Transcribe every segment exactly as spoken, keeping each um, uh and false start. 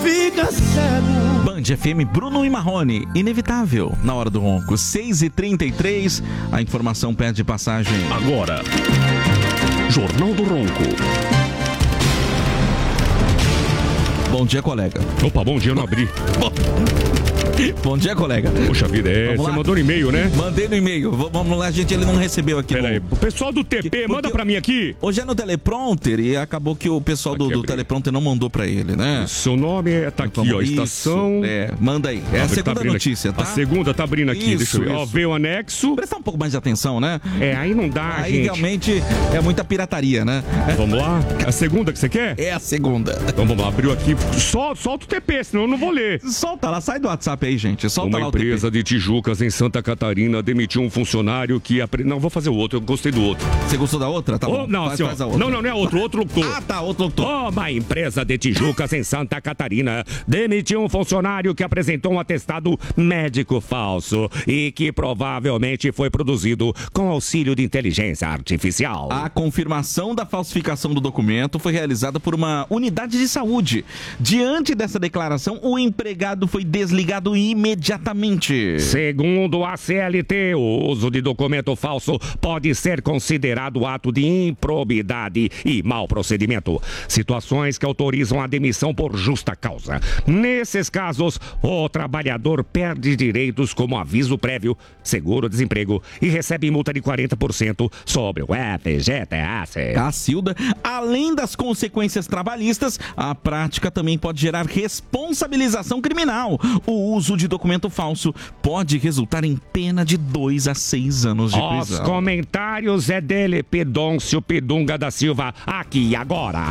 fica cego. Band F M, Bruno e Marrone, inevitável, na hora do ronco, seis e trinta e três, a informação pede passagem. Agora, Jornal do Ronco. Bom dia, colega. Opa, bom dia, eu não abri. Bom dia, colega. Poxa vida, é, você mandou no e-mail, né? Mandei no e-mail. V- Vamos lá, gente, ele não recebeu aqui. Pera no... aí, o pessoal do T P, Porque manda pra mim aqui. Hoje é no teleprompter e acabou que o pessoal do, Aqui, do abri. teleprompter não mandou pra ele, né? Seu nome é, tá aqui, ó, Isso, estação... É, manda aí. É a Tá segunda abrindo notícia, aqui. tá? A segunda tá abrindo aqui, deixa Isso, eu ver. Ó, isso. veio o anexo. Prestar um pouco mais de atenção, né? É, aí não dá, Aí gente. realmente é muita pirataria, né? Vamos lá? É a segunda que você quer? É a segunda. Então vamos lá, abriu aqui. Sol, solta o T P, senão eu não vou ler. Solta lá, sai do WhatsApp aí, gente. Solta Uma lá o T P. empresa de Tijucas, em Santa Catarina, demitiu um funcionário que... Apre... Não, vou fazer o outro, eu gostei do outro. Você gostou da outra? Tá Oh, bom. não, faz, senhor. faz a outra. Não, não, não é outro, outro locutor. Ah, tá, outro locutor. Uma empresa de Tijucas, em Santa Catarina, demitiu um funcionário que apresentou um atestado médico falso e que provavelmente foi produzido com auxílio de inteligência artificial. A confirmação da falsificação do documento foi realizada por uma unidade de saúde. Diante dessa declaração, o empregado foi desligado imediatamente. Segundo a C L T, o uso de documento falso pode ser considerado ato de improbidade e mau procedimento. Situações que autorizam a demissão por justa causa. Nesses casos, o trabalhador perde direitos como aviso prévio, seguro-desemprego e recebe multa de quarenta por cento sobre o F G T S. Cacilda, além das consequências trabalhistas, a prática também pode gerar responsabilização criminal. O uso de documento falso pode resultar em pena de dois a seis anos de Os prisão. comentários é dele, Pedôncio Pedunga da Silva, aqui e agora.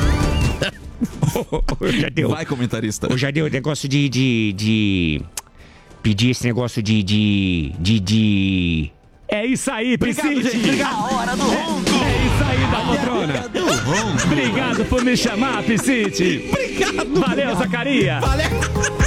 Já deu. Vai, comentarista. Já deu negócio de, de, de... Pedir esse negócio de... de... de... de... É isso aí, Obrigado, Piscite. gente. Obrigado. A hora do ronco. É isso aí, da patrona. Obrigado por me chamar, Piscite. Obrigado. Valeu, Zacaria. Valeu.